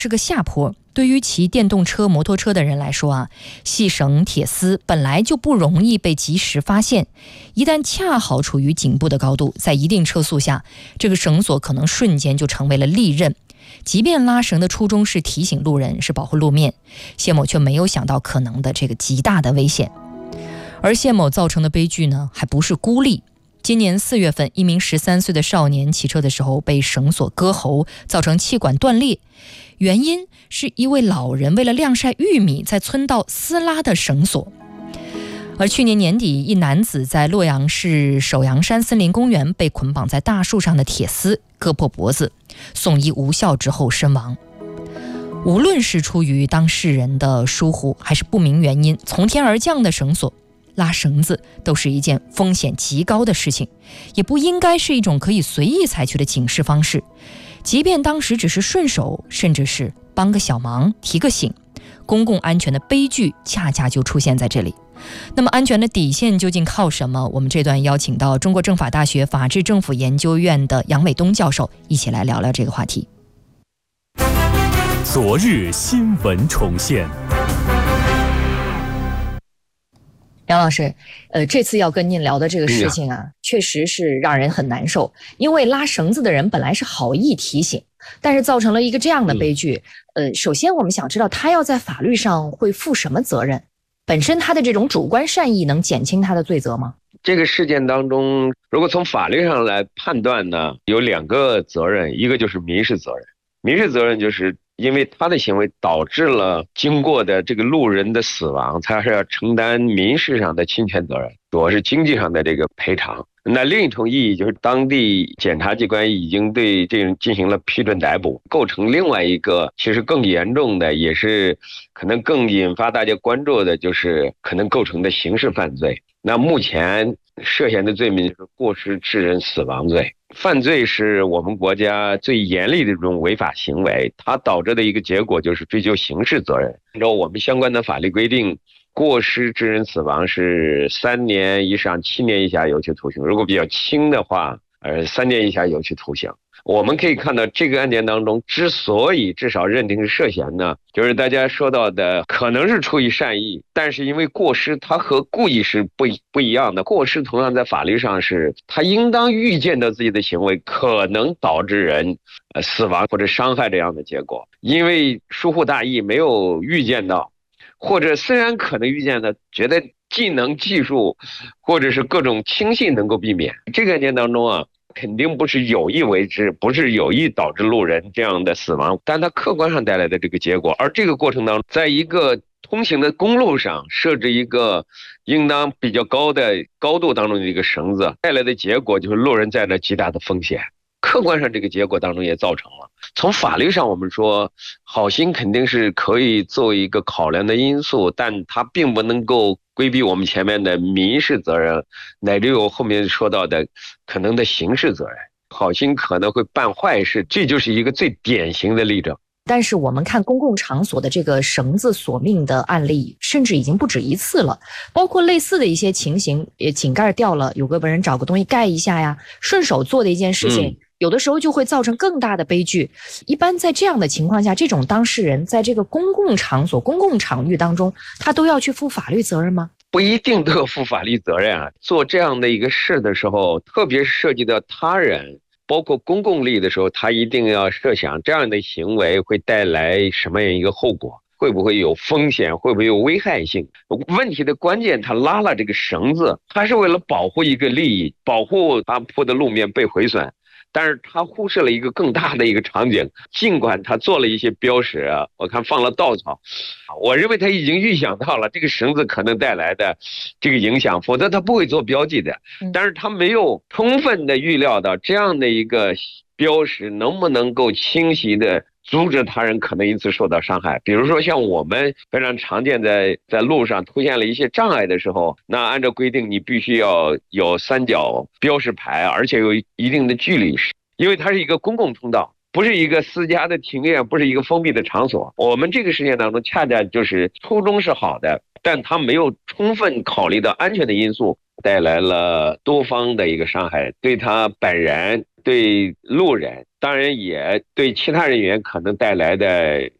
是个下坡，对于骑电动车、摩托车的人来说细绳、铁丝本来就不容易被及时发现，一旦恰好处于颈部的高度，在一定车速下，这个绳索可能瞬间就成为了利刃。即便拉绳的初衷是提醒路人，是保护路面，谢某却没有想到可能的这个极大的危险。而谢某造成的悲剧呢，还不是孤立。今年4月份，一名13岁的少年骑车的时候被绳索割喉，造成气管断裂，原因是一位老人为了晾晒玉米，在村道撕拉的绳索。而去年年底，一男子在洛阳市首阳山森林公园被捆绑在大树上的铁丝割破脖子，送医无效之后身亡。无论是出于当事人的疏忽，还是不明原因从天而降的绳索，拉绳子都是一件风险极高的事情，也不应该是一种可以随意采取的警示方式。即便当时只是顺手，甚至是帮个小忙、提个醒，公共安全的悲剧恰恰就出现在这里。那么安全的底线究竟靠什么？我们这段邀请到中国政法大学法治政府研究院的杨伟东教授一起来聊聊这个话题。 昨日新闻重现。 杨老师，这次要跟您聊的这个事情确实是让人很难受。因为拉绳子的人本来是好意提醒，但是造成了一个这样的悲剧。首先我们想知道他要在法律上会负什么责任？本身他的这种主观善意能减轻他的罪责吗？ 这个事件当中，如果从法律上来判断呢，有2个责任，一个就是民事责任。民事责任就是因为他的行为导致了经过的这个路人的死亡，他是要承担民事上的侵权责任，主要是经济上的这个赔偿。那另一重意义就是当地检察机关已经对这人进行了批准逮捕，构成另外一个其实更严重的，也是可能更引发大家关注的，就是可能构成的刑事犯罪。那目前涉嫌的罪名就是过失致人死亡罪。犯罪是我们国家最严厉的这种违法行为，它导致的一个结果就是追究刑事责任。按照我们相关的法律规定，过失致人死亡是3年以上7年以下有期徒刑，如果比较轻的话3年以下有期徒刑。我们可以看到这个案件当中之所以至少认定是涉嫌呢，就是大家说到的可能是出于善意，但是因为过失它和故意是不一样的。过失同样在法律上是他应当预见到自己的行为可能导致人死亡或者伤害这样的结果，因为疏忽大意没有预见到，或者虽然可能预见的，觉得技能技术或者是各种轻信能够避免。这个案件当中肯定不是有意为之，不是有意导致路人这样的死亡，但它客观上带来的这个结果。而这个过程当中，在一个通行的公路上设置一个应当比较高的高度当中的一个绳子，带来的结果就是路人在那极大的风险。客观上这个结果当中也造成了。从法律上我们说，好心肯定是可以作为一个考量的因素，但它并不能够规避我们前面的民事责任，乃至有后面说到的可能的刑事责任。好心可能会办坏事，这就是一个最典型的例证。 但是我们看公共场所的这个绳子索命的案例，甚至已经不止一次了，包括类似的一些情形，井盖掉了，有个人找个东西盖一下呀，顺手做的一件事情，有的时候就会造成更大的悲剧。一般在这样的情况下，这种当事人在这个公共场所、公共场域当中，他都要去负法律责任吗？ 不一定都要负法律责任做这样的一个事的时候，特别涉及到他人包括公共利益的时候，他一定要设想这样的行为会带来什么样一个后果，会不会有风险，会不会有危害性。问题的关键，他拉了这个绳子，他是为了保护一个利益，保护他铺的路面被毁损，但是他忽视了一个更大的一个场景。尽管他做了一些标识我看放了稻草，我认为他已经预想到了这个绳子可能带来的这个影响，否则他不会做标记的。但是他没有充分的预料到这样的一个标识能不能够清晰的阻止他人可能因此受到伤害。比如说像我们非常常见在路上出现了一些障碍的时候，那按照规定你必须要有3角标识牌，而且有一定的距离，因为它是一个公共通道，不是一个私家的庭院，不是一个封闭的场所。我们这个事件当中恰恰就是初衷是好的，但他没有充分考虑到安全的因素，带来了多方的一个伤害，对他本人、对路人、 当然也对其他人员可能带来的